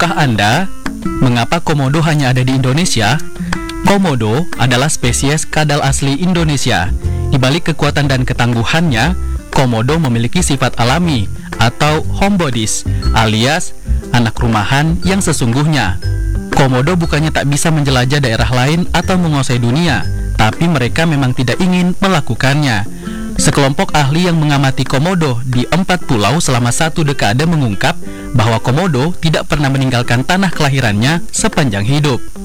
Tahukah Anda mengapa komodo hanya ada di Indonesia? Komodo adalah spesies kadal asli Indonesia. Di balik kekuatan dan ketangguhannya, komodo memiliki sifat alami atau homebodies, alias anak rumahan yang sesungguhnya. Komodo bukannya tak bisa menjelajah daerah lain atau menguasai dunia, tapi mereka memang tidak ingin melakukannya. Sekelompok ahli yang mengamati komodo di 4 pulau selama 1 dekade mengungkap bahwa komodo tidak pernah meninggalkan tanah kelahirannya sepanjang hidup.